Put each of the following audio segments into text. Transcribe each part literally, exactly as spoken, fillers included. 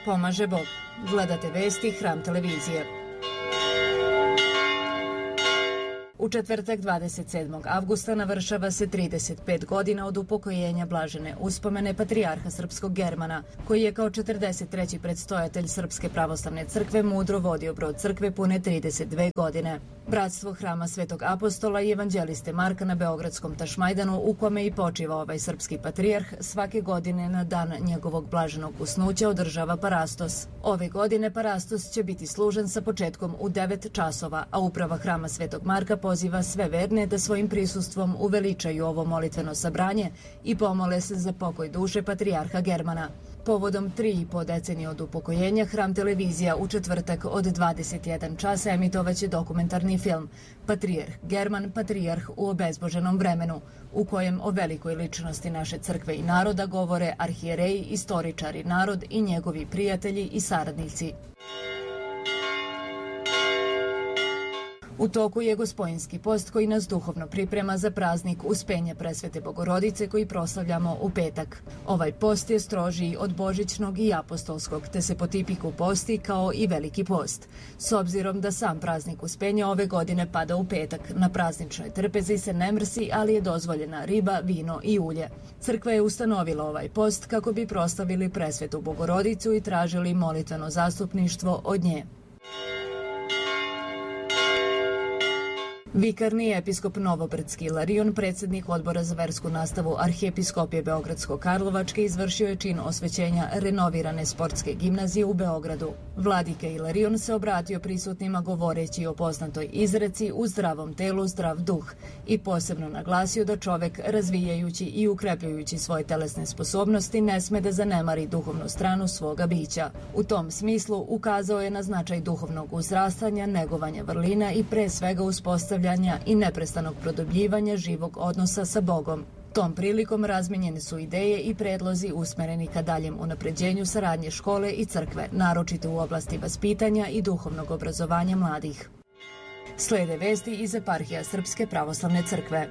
Pomaže Bog. Gledate vesti Hram televizije. U četvrtak dvadeset sedmog avgusta navršava se trideset pet godina od upokojenja blažene uspomene patrijarha srpskog Germana, koji je kao četrdeset treći predstojatelj Srpske pravoslavne crkve mudro vodio brod crkve pune trideset dve godine. Bratstvo Hrama Svetog Apostola i evanđeliste Marka na Beogradskom Tašmajdanu, u kome i počiva ovaj srpski patrijarh, svake godine na dan njegovog blaženog usnuća održava parastos. Ove godine parastos će biti služen sa početkom u devet časova, a uprava Hrama Svetog Marka poziva sve verne da svojim prisustvom uveličaju ovo molitveno sabranje i pomole se za pokoj duše patrijarha Germana. Povodom tri i po decenije od upokojenja, Hram televizija u četvrtak od dvadeset jedan časa emitovaće dokumentarni film Patrijarh German, patrijarh u obezboženom vremenu, u kojem o velikoj ličnosti naše crkve i naroda govore arhijereji, istoričari, narod i njegovi prijatelji i saradnici. U toku je Gospojinski post koji nas duhovno priprema za praznik Uspenja Presvete Bogorodice koji proslavljamo u petak. Ovaj post je strožiji od božićnog i apostolskog, te se po tipiku posti kao i Veliki post. S obzirom da sam praznik Uspenja ove godine pada u petak, na prazničnoj trpezi se ne mrsi, ali je dozvoljena riba, vino i ulje. Crkva je ustanovila ovaj post kako bi proslavili Presvetu Bogorodicu i tražili molitveno zastupništvo od nje. Vikarni episkop Novobrdski Ilarion, predsjednik odbora za versku nastavu Arhijepiskopije Beogradsko-Karlovačke, izvršio je čin osvećenja renovirane sportske gimnazije u Beogradu. Vladika Ilarion se obratio prisutnima govoreći o poznatoj izreci u zdravom telu zdrav duh i posebno naglasio da čovek, razvijajući i ukrepljujući svoje telesne sposobnosti, ne sme da zanemari duhovnu stranu svoga bića. U tom smislu ukazao je na značaj duhovnog uzrastanja, negovanja vrlina i pre svega uspostavljanja i neprestanog produbljivanja živog odnosa sa Bogom. Tom prilikom razmenjene su ideje i predlozi usmereni ka daljem unapređenju saradnje škole i crkve, naročito u oblasti vaspitanja i duhovnog obrazovanja mladih. Slede vesti iz eparhija Srpske pravoslavne crkve.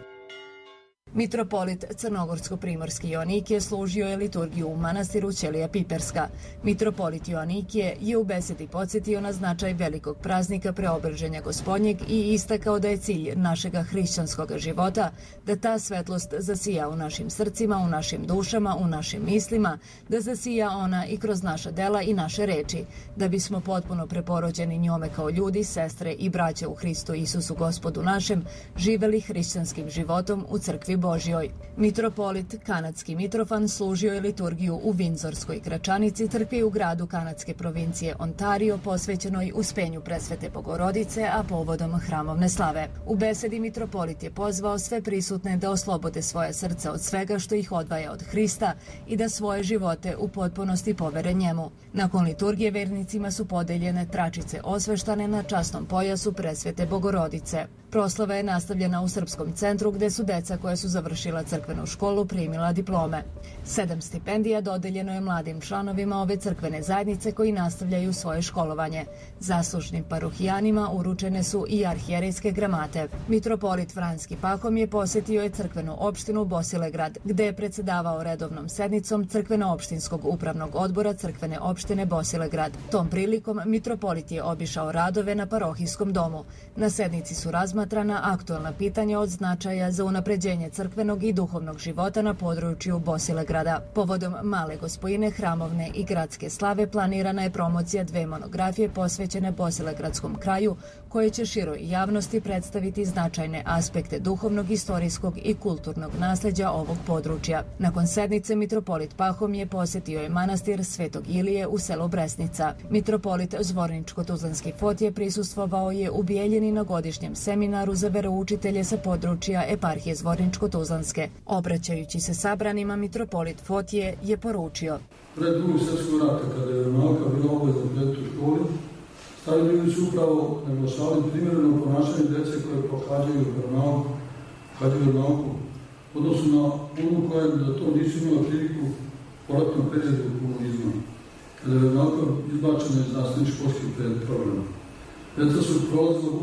Mitropolit Crnogorsko-Primorski Joanikije služio je liturgiju u manastiru Ćelija Piperska. Mitropolit Joanikije je u besedi podsjetio na značaj velikog praznika Preobraženja Gospodnjeg i istakao da je cilj našega hrišćanskog života da ta svetlost zasija u našim srcima, u našim dušama, u našim mislima, da zasija ona i kroz naša dela i naše reči, da bismo potpuno preporođeni njome kao ljudi, sestre i braće u Hristu Isusu Gospodu našem, živeli hrišćanskim životom u crkvi Božjoj. Mitropolit Kanadski Mitrofan služio je liturgiju u Vindzorskoj Gračanici, crkvi u gradu kanadske provincije Ontario, posvećenoj Uspenju Presvete Bogorodice, a povodom hramovne slave. U besedi mitropolit je pozvao sve prisutne da oslobode svoje srca od svega što ih odvaja od Hrista i da svoje živote u potpunosti povere njemu. Nakon liturgije vernicima su podeljene tračice osveštane na časnom pojasu Presvete Bogorodice. Proslava je nastavljena u Srpskom centru gde su deca koja su završila crkvenu školu primila diplome. Sedam stipendija dodeljeno je mladim članovima ove crkvene zajednice koji nastavljaju svoje školovanje. Zaslužnim parohijanima uručene su i arhijerejske gramate. Mitropolit Franski Pahom je posjetio je crkvenu opštinu Bosilegrad, gde je predsedavao redovnom sednicom crkveno-opštinskog upravnog odbora crkvene opštine Bosilegrad. Tom prilikom mitropolit je obišao radove na parohijskom domu. Na sednici su razmatrana aktualna pitanja od značaja za unapređenje crkvenog i duhovnog života na području Bosilegrada. Povodom Male Gospojine, hramovne i gradske slave planirana je promocija dve monografije posvećene Bosilegradskom kraju, koje će široj javnosti predstaviti značajne aspekte duhovnog, istorijskog i kulturnog nasleđa ovog područja. Nakon sednice mitropolit Pahom je posjetio je manastir Svetog Ilije u selu Bresnica. Mitropolit Zvorničko-Tuzlanski Fotije prisustvovao je u Bijeljini na godišnjem seminaru za veroučitelje sa područja eparhije Zvorničko-Tuzlanske. Obraćajući se sabranima, mitropolit Fotije je poručio: Pred drugog svjetskog rata, kada je nauka bila obavezna predmet u školi, stavili su upravo naglašavali primjereno ponašanje djece koje pohađaju veronauku, pohađaju veronauku, odnosno na onu koja da to nisu imala priliku poratnog periodu komunizma, kada je veronauka izbačena iz nastavnih školskih programa. Djeca su prolazila,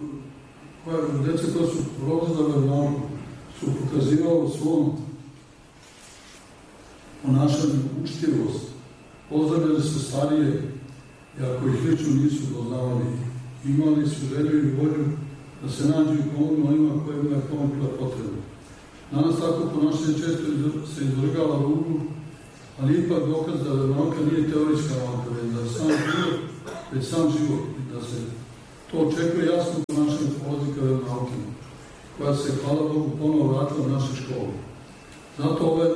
djeca koja su prolazila veronauku su pokazivali svom ponašanju učitivost, Pozdravljali su starije, i ako ih lično nisu poznavali, imali su želju i volju da se nađu i pomognu onima kojima je pomoć bila potrebna. Danas tako ponašanje često se izvrgava ruglu, ali ipak dokaz da veronauka nije teorijska nauka, već da sam život, već sam život, i da se to očekuje jasno ponašanje polaznika veronauke, koja se, hvala Bogu, ponovo vratila u naše škole. Zato ovaj,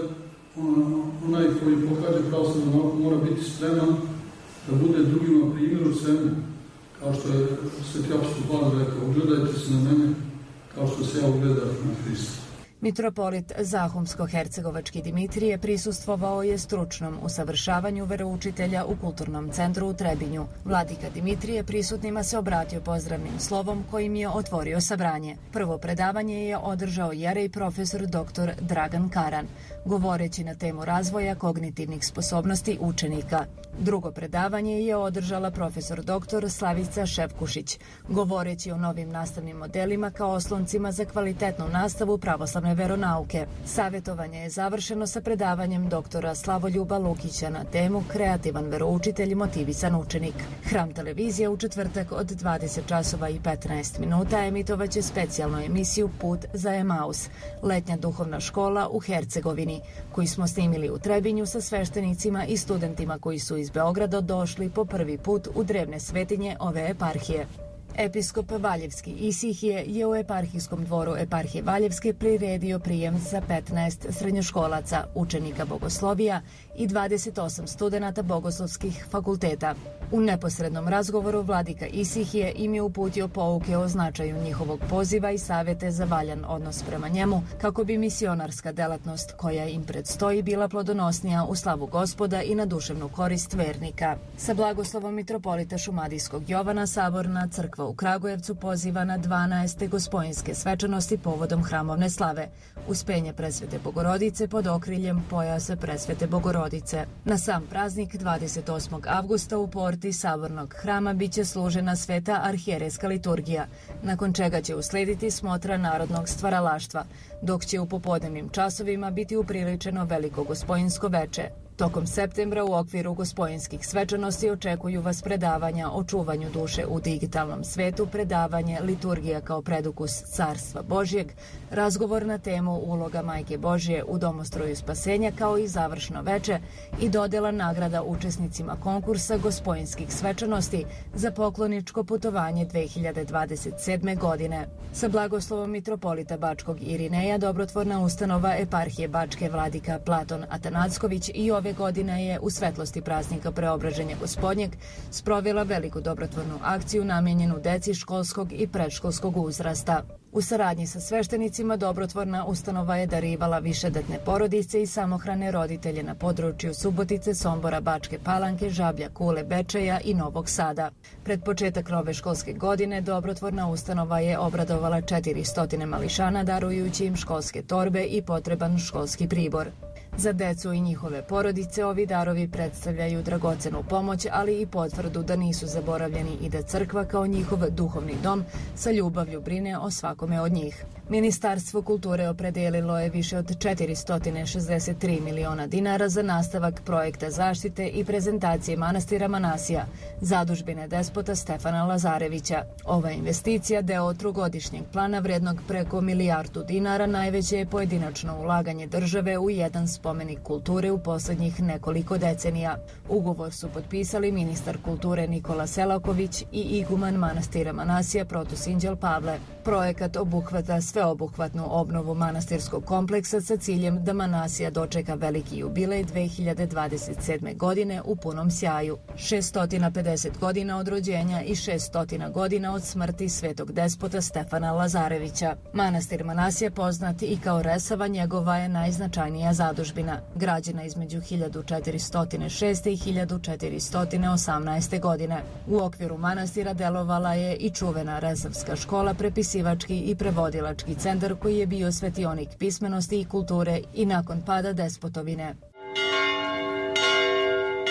onaj koji pohađa pravoslavnu nauku mora biti spreman da bude drugima primjer u svemu, kao što je Sveti apostol Pavle rekao, ugledajte se na mene kao što se ja ugledam na Hrista. Mitropolit Zahumsko-Hercegovački Dimitrije prisustvovao je stručnom usavršavanju veroučitelja u Kulturnom centru u Trebinju. Vladika Dimitrije prisutnima se obratio pozdravnim slovom kojim je otvorio sabranje. Prvo predavanje je održao jerej profesor doktor Dragan Karan, govoreći na temu razvoja kognitivnih sposobnosti učenika. Drugo predavanje je održala profesor doktor Slavica Ševkušić, govoreći o novim nastavnim modelima kao osloncima za kvalitetnu nastavu pravoslavne veronauke. Savjetovanje je završeno sa predavanjem doktora Slavoljuba Lukića na temu Kreativan veroučitelj i motivisan učenik. Hram televizija u četvrtak od dvadeset časova i petnaest minuta emitovaće specijalnu emisiju Put za Emaus, letnja duhovna škola u Hercegovini, koju smo snimili u Trebinju sa sveštenicima i studentima koji su iz Beograda došli po prvi put u drevne svetinje ove eparhije. Episkop Valjevski Isihije je u eparhijskom dvoru eparhije Valjevske priredio prijem za petnaest srednjoškolaca, učenika bogoslovija i dvadeset osam studenata bogoslovskih fakulteta. U neposrednom razgovoru vladika Isihije im je uputio pouke o značaju njihovog poziva i savjete za valjan odnos prema njemu, kako bi misionarska delatnost koja im predstoji bila plodonosnija u slavu Gospoda i na duševnu korist vernika. Sa blagoslovom mitropolita Šumadijskog Jovana Saborna crkva u Kragujevcu poziva na dvanaeste gospojinske svečanosti povodom hramovne slave, Uspenje Presvete Bogorodice pod okriljem pojasa Presvete Bogorodice. Na sam praznik dvadeset osmog avgusta u porti Sabornog hrama biće služena sveta arhijerejska liturgija, nakon čega će uslediti smotra narodnog stvaralaštva, dok će u popodnevnim časovima biti upriličeno veliko gospojinsko veče. Tokom septembra u okviru gospojinskih svečanosti očekuju vas predavanja o čuvanju duše u digitalnom svetu, predavanje liturgija kao predukus Carstva Božjeg, razgovor na temu uloga Majke Božje u domostroju spasenja, kao i završno veče i dodela nagrada učesnicima konkursa gospojinskih svečanosti za pokloničko putovanje dve hiljade dvadeset sedme. godine. Sa blagoslovom mitropolita Bačkog Irineja dobrotvorna ustanova eparhije Bačke vladika Platon Atanacković i ove godine je u svetlosti praznika Preobraženja Gospodnjeg sprovela veliku dobrotvornu akciju namijenjenu deci školskog i predškolskog uzrasta. U saradnji sa sveštenicima dobrotvorna ustanova je darivala višedetne porodice i samohrane roditelje na području Subotice, Sombora, Bačke Palanke, Žablja, Kule, Bečeja i Novog Sada. Pred početak nove školske godine dobrotvorna ustanova je obradovala četiristo mališana darujući im školske torbe i potreban školski pribor. Za decu i njihove porodice ovi darovi predstavljaju dragocenu pomoć, ali i potvrdu da nisu zaboravljeni i da crkva kao njihov duhovni dom sa ljubavlju brine o svakome od njih. Ministarstvo kulture opredelilo je više od četiristo šezdeset tri miliona dinara za nastavak projekta zaštite i prezentacije manastira Manasija, zadužbine despota Stefana Lazarevića. Ova investicija, deo trogodišnjeg plana vrednog preko milijardu dinara, najveće je pojedinačno ulaganje države u jedan spomenik kulture u poslednjih nekoliko decenija. Ugovor su potpisali ministar kulture Nikola Selaković i iguman manastira Manasija Protosinđel Pavle. Projekat obuhvata sveobuhvatnu obnovu manastirskog kompleksa sa ciljem da Manasija dočeka veliki jubilej dve hiljade dvadeset sedme. godine u punom sjaju. šesto pedeset godina od rođenja i šesto godina od smrti svetog despota Stefana Lazarevića. Manastir Manasija, poznat i kao Resava, njegova je najznačajnija zadužbina, građena između hiljadu četiristo šeste. i hiljadu četiristo osamnaeste. godine. U okviru manastira delovala je i čuvena Resavska škola, prepisivački i prevodilački centar koji je bio svetionik pismenosti i kulture i nakon pada despotovine.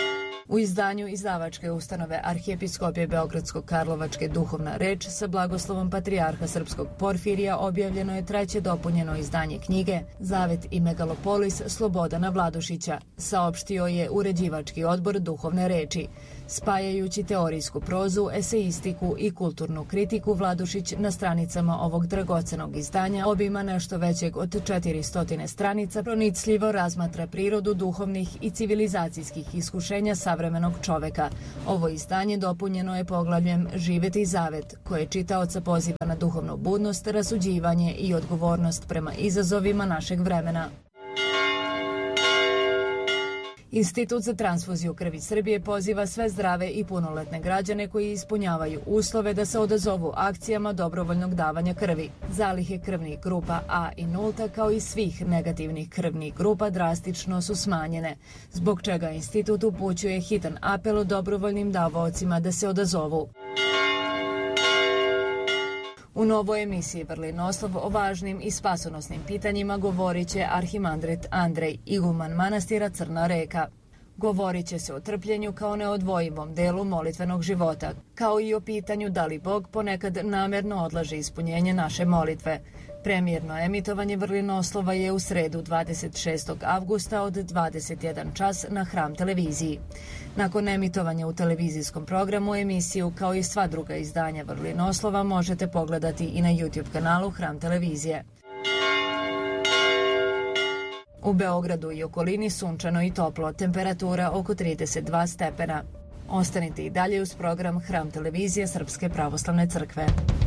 U izdanju izdavačke ustanove Arhijepiskopije Beogradsko-Karlovačke Duhovna reč sa blagoslovom Patrijarha Srpskog Porfirija objavljeno je treće dopunjeno izdanje knjige Zavet i megalopolis Slobodana Vladušića, saopštio je uređivački odbor Duhovne reči. Spajajući teorijsku prozu, eseistiku i kulturnu kritiku, Vladušić na stranicama ovog dragocenog izdanja obima nešto većeg od četiristo stranica pronicljivo razmatra prirodu duhovnih i civilizacijskih iskušenja savremenog čoveka. Ovo izdanje dopunjeno je poglavljem Živet i zavet, koje čitaoca poziva na duhovnu budnost, rasuđivanje i odgovornost prema izazovima našeg vremena. Institut za transfuziju krvi Srbije poziva sve zdrave i punoletne građane koji ispunjavaju uslove da se odazovu akcijama dobrovoljnog davanja krvi. Zalihe krvnih grupa A i nulta kao i svih negativnih krvnih grupa drastično su smanjene, zbog čega institut upućuje hitan apel dobrovoljnim davaocima da se odazovu. U novoj emisiji Vrlinoslov o važnim i spasonosnim pitanjima govorit će arhimandrit Andrej, iguman manastira Crna Reka. Govorit će se o trpljenju kao neodvojivom delu molitvenog života, kao i o pitanju da li Bog ponekad namerno odlaže ispunjenje naše molitve. Premijerno emitovanje Vrlinoslova je u sredu dvadeset šestog avgusta od dvadeset jedan čas na Hram televiziji. Nakon emitovanja u televizijskom programu emisiju kao i sva druga izdanja Vrlinoslova možete pogledati i na YouTube kanalu Hram televizije. U Beogradu i okolini sunčano i toplo, temperatura oko trideset dva stepena. Ostanite i dalje uz program Hram televizije Srpske pravoslavne crkve.